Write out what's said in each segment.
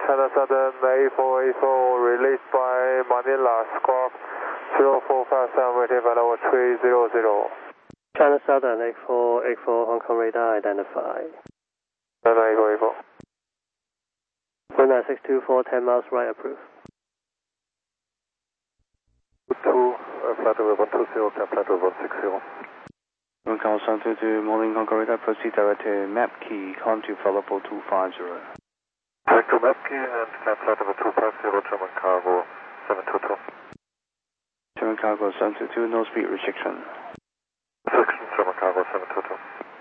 China Southern A484 released by Manila Squawk 0457 waiting for level 300. China Southern 8484 Hong Kong radar identified. China 8484. 19624 10 miles right approved. 2, flight level 120, flight level 160. Macau Sun 22, morning Hong Kong radar, proceed direct to map key, climb to flight level 250. Direct to map key and climb flight level 250, German cargo 722. German cargo 722, no speed restriction. Restriction, German cargo 722.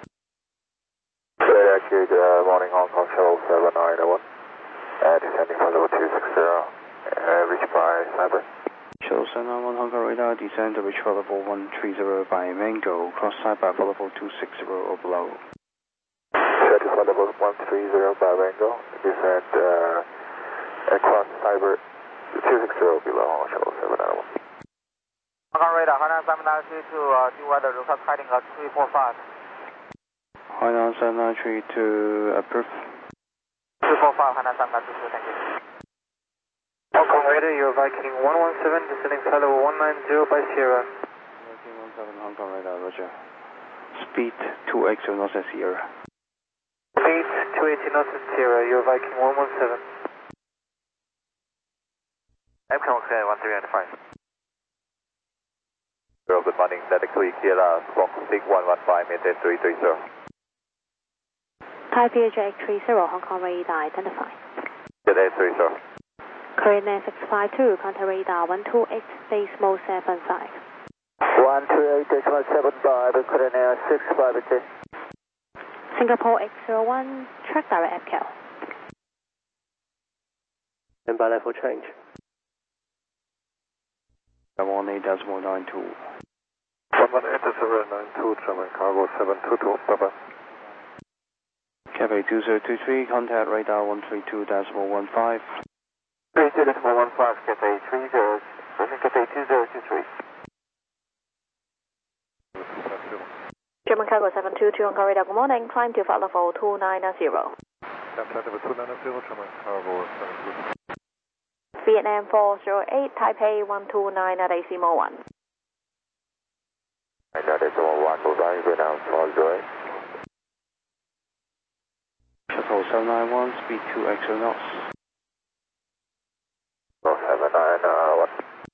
Very accurate, morning Hong Kong shuttle 7901. Descending for level 260, reached by Cyber. Shuttle 791 Hong Kong radar, descend to reach flight level 130 by Mango, cross side by flight level 260 or below. Set to flight level 130 by Mango, descend across Cyber 260 below shuttle 791. Hong Kong radar, Hainan 7932, due weather, request heading 345. Hainan 7932, approve. 345, Hainan 7932, thank you. Hong Kong radar, your Viking 117, descending flight level 190 by Sierra. Viking 17 Hong Kong radar, roger. Speed 280 knots at Sierra. Speed 280 knots at Sierra, your Viking 117. MCOM clear, 1395. Good morning, statically clear, Squawk 6115, maintain 330. Thai PHX 30 Hong Kong radar identified. Good day, 30. Korean Air 652, contact radar 128, Decimal 75. 128, Decimal 75, Korean Air 652. Singapore X01, track direct FCAL. And by level change. 18.92. 118.92, German cargo 722, bye-bye. Cathay 2023, contact radar 132.15. 32.15, Cathay 30, Cathay 2023. German cargo 722 Hong Kong radar, good morning. Climb to flight level 290. Climb flight level 290, German cargo 722. Vietnam 408, Taipei 129 at Decimal 1. Decimal 1, goodbye, Vietnam 408. Shuttle 791, speed 280 knots. 791.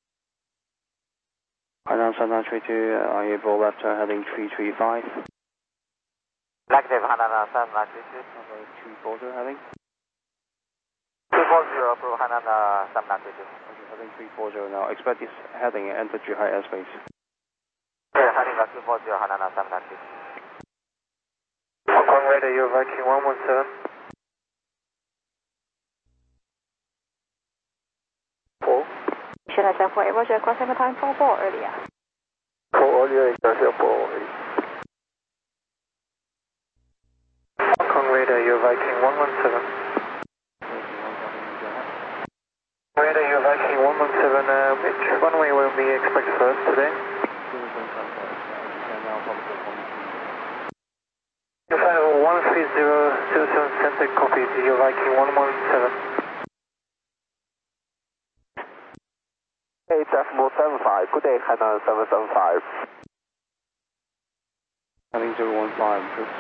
Hainan 7932, are you able left heading 335? Negative, Hainan 7932. 340 heading? 340, approve, Hainan 7932. Okay, heading 340 now. Expect this heading and enter Zhuhai airspace. Yeah, heading 340, Hainan 7932. Hong Kong radar, your Viking 117. 4. Should I send for a Roger, cross over time 44 earlier? 4 earlier, Garcia 408. Hong Kong radar, your Viking 117. Radar, your Viking 117, which runway will we expect first today? Your final 13007 center copy to your Viking 117. Hey, Decimal 75, good day, Hainan 775. Heading 015, please.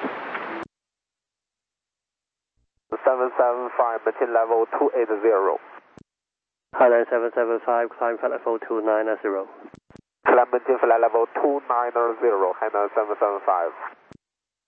775, maintain level 280. Hainan 775, climb flight level 290. Climb maintain flight level 290, Hainan 775.